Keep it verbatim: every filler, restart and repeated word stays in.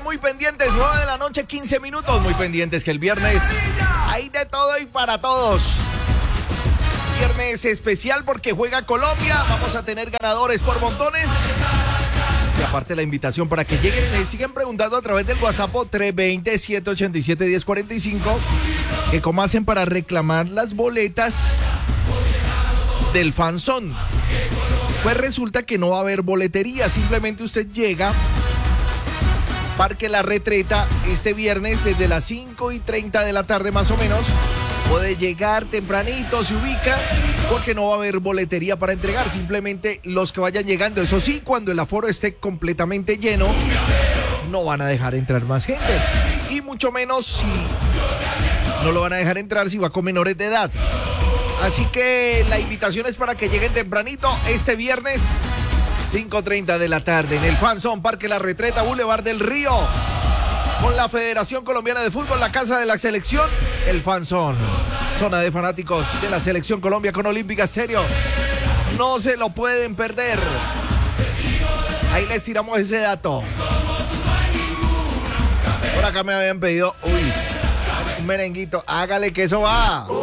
muy pendientes, nueve de la noche, quince minutos, muy pendientes que el viernes hay de todo y para todos. Viernes especial porque juega Colombia, vamos a tener ganadores por montones. Y aparte la invitación para que lleguen, me siguen preguntando a través del WhatsApp tres dos cero, siete ocho siete, uno cero cuatro cinco que cómo hacen para reclamar las boletas del Fanzón. Pues resulta que no va a haber boletería, simplemente usted llega, Parque La Retreta, este viernes desde las cinco y treinta de la tarde más o menos. Puede llegar tempranito, se ubica, porque no va a haber boletería para entregar, simplemente los que vayan llegando. Eso sí, cuando el aforo esté completamente lleno, no van a dejar entrar más gente. Y mucho menos si no lo van a dejar entrar si va con menores de edad. Así que la invitación es para que lleguen tempranito este viernes, cinco y treinta de la tarde, en el Fanzón, Parque La Retreta, Boulevard del Río, con la Federación Colombiana de Fútbol, la Casa de la Selección, el Fanzón, zona de fanáticos de la Selección Colombia con Olímpica Estéreo. No se lo pueden perder. Ahí les tiramos ese dato. Por acá me habían pedido, uy, un merenguito, hágale que eso va.